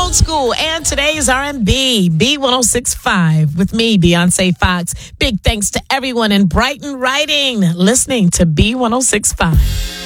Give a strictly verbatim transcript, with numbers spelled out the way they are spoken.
old school and today's R and B. B ten sixty-five with me, Beyonce Fox. Big thanks to everyone in Brighton Writing listening to B ten sixty-five.